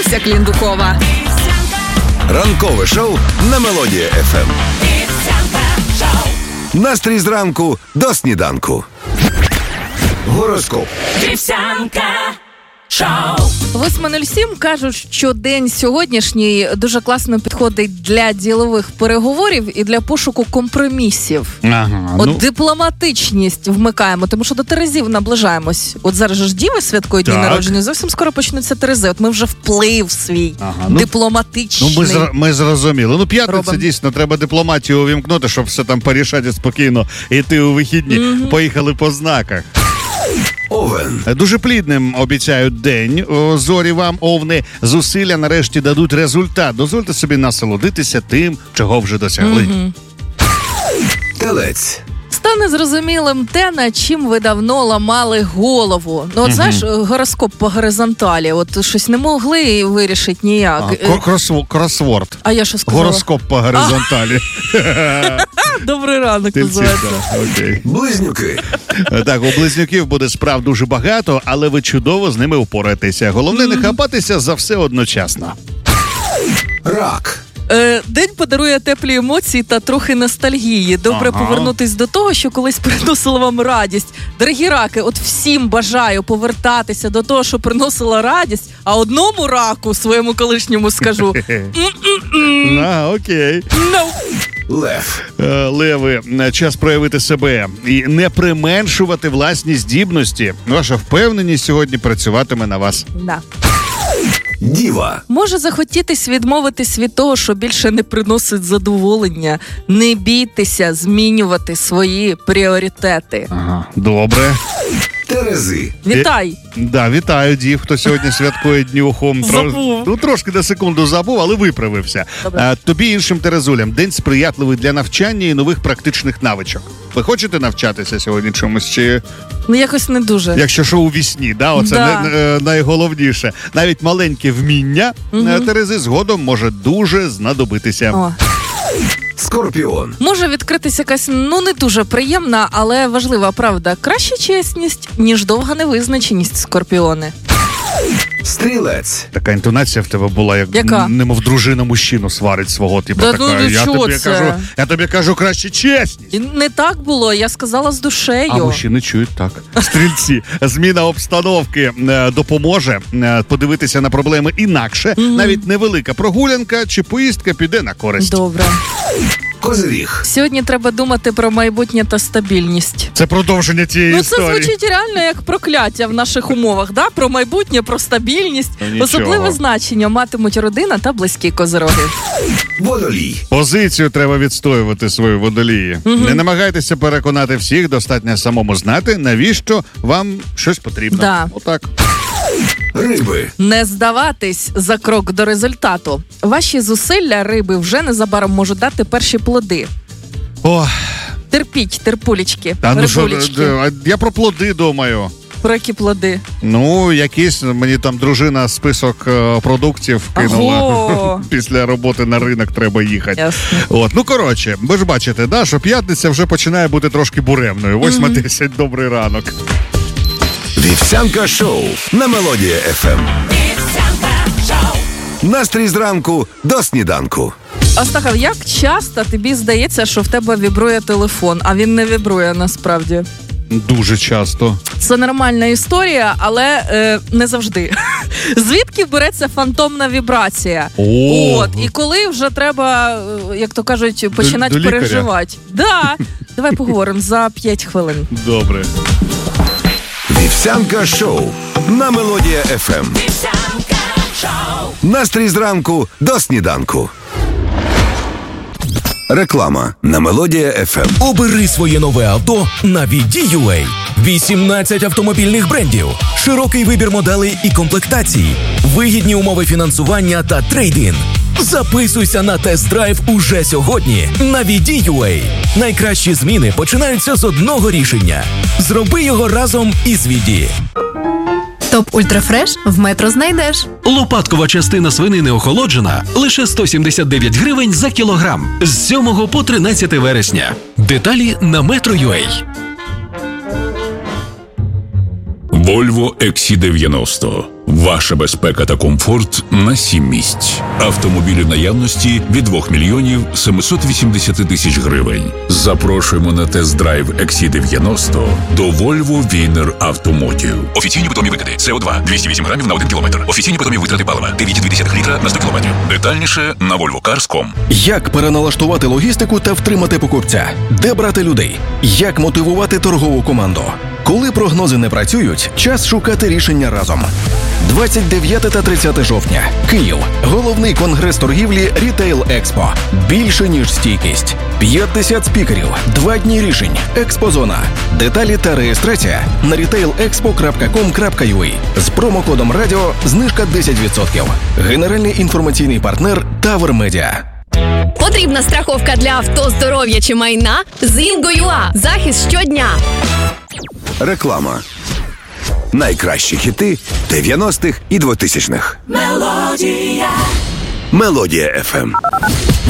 Олеся Кліндукова. Ранкове шоу на Мелодія ФМ. Настрій зранку до сніданку. Гороскоп. Вівсянка шоу. 8:07 кажуть, що день сьогоднішній дуже класно підходить для ділових переговорів і для пошуку компромісів. От дипломатичність вмикаємо, тому що до Терезів наближаємось. От зараз ж Діви святкують дні народження, зовсім скоро почнуться Терези. От ми вже вплив свій дипломатичний. Ми зрозуміли. П'ятниця дійсно, треба дипломатію увімкнути, щоб все там порішати спокійно і йти у вихідні. Поїхали по знаках. Овен. Дуже плідним обіцяють день. Зорі вам, овни, зусилля нарешті дадуть результат. Дозвольте собі насолодитися тим, чого вже досягли. Телець. Стане зрозумілим те, над чим ви давно ламали голову. От знаєш, гороскоп по горизонталі, от щось не могли вирішити ніяк. Кросворд. А я що сказала? Гороскоп по горизонталі. Добрий ранок називається. Близнюки. Так, у близнюків буде справ дуже багато, але ви чудово з ними впораєтеся. Головне не хапатися за все одночасно. Рак. День подарує теплі емоції та трохи ностальгії. Добре повернутись до того, що колись приносило вам радість. Дорогі раки, от всім бажаю повертатися до того, що приносило радість, а одному раку своєму колишньому скажу. Окей. Лев. Леви, час проявити себе і не применшувати власні здібності. Ваша впевненість сьогодні працюватиме на вас. Да. Діва. Може захотітись відмовитись від того, що більше не приносить задоволення. Не бійтеся змінювати свої пріоритети. Добре. Терези. Вітай! Вітаю, Дів, хто сьогодні святкує Днюхом. Забув. Трошки на секунду забув, але виправився. Тобі іншим Терезулям день сприятливий для навчання і нових практичних навичок. Ви хочете навчатися сьогодні чомусь? Чи... якось не дуже. Якщо що у вісні, оце найголовніше. Навіть маленьке вміння Терези згодом може дуже знадобитися. Скорпіон. Може відкритися якась, не дуже приємна, але важлива правда. Краще чесність, ніж довга невизначеність, скорпіони. Стрілець. Така інтонація в тебе була, як немов дружина мужчину сварить свого. Я тобі кажу, краще чесність. І не так було, я сказала з душею. А мужчини чують так. Стрільці, зміна обстановки допоможе подивитися на проблеми інакше. Навіть невелика прогулянка чи поїздка піде на користь. Добре. Козиріг. Сьогодні треба думати про майбутнє та стабільність. Це продовження цієї історії. Це звучить реально як прокляття в наших умовах, да? Про майбутнє, про стабільність. Особливе значення матимуть родина та близькі козироги. Водолій. Позицію треба відстоювати свою водолії. Не намагайтеся переконати всіх, достатньо самому знати, навіщо вам щось потрібно. Отак. Риби. Не здаватись за крок до результату. Ваші зусилля, риби, вже незабаром можуть дати перші плоди. Терпіть, терпулечки, рибулечки. Я про плоди думаю. Про які плоди? Якісь, мені там дружина список продуктів кинула. Після роботи на ринок треба їхати. Ясно. Коротше, ви ж бачите, що п'ятниця вже починає бути трошки буремною. 8:10, добрий ранок. Вівсянка шоу на Мелодія ФМ. Настрій зранку до сніданку. Астахов, як часто тобі здається, що в тебе вібрує телефон, а він не вібрує насправді? Дуже часто. Це нормальна історія, але не завжди. Звідки береться фантомна вібрація? І коли вже треба, як то кажуть, починати переживати. Давай поговоримо за 5 хвилин. Добре. Вівсянка шоу на Мелодія ФМ. Настрій зранку до сніданку. Реклама на Мелодія ФМ. Обери своє нове авто на VD.UA. 18 автомобільних брендів, широкий вибір моделей і комплектацій, вигідні умови фінансування та трейд-ін. Записуйся на тест-драйв уже сьогодні на VD.UA. Найкращі зміни починаються з одного рішення. Зроби його разом із VD. Топ Ультрафреш в Метро знайдеш. Лопаткова частина свинини охолоджена лише 179 гривень за кілограм з 7 по 13 вересня. Деталі на Metro.ua. Volvo XC90. Ваша безпека та комфорт на 7 місць. Автомобілі в наявності від 2 мільйонів 780 тисяч гривень. Запрошуємо на тест-драйв XC90 до Volvo Wiener Automotive. Офіційні питомі викиди. СО2 208 грамів на 1 кілометр. Офіційні питомі витрати палива 9,2 літра на 100 кілометрів. Детальніше на volvocars.com. Як переналаштувати логістику та втримати покупця? Де брати людей? Як мотивувати торгову команду? Коли прогнози не працюють, час шукати рішення разом. 29 та 30 жовтня. Київ. Головний конгрес торгівлі Retail Expo. Більше, ніж стійкість. 50 спікерів. 2 дні рішень. Експозона. Деталі та реєстрація на retailexpo.com.ua. З промокодом радіо знижка 10%. Генеральний інформаційний партнер Тавер Медіа. Потрібна страховка для авто, здоров'я чи майна? З Інго.ua. Захист щодня. Реклама. Найкращі хіти 90-х і 2000-х. Мелодія FM.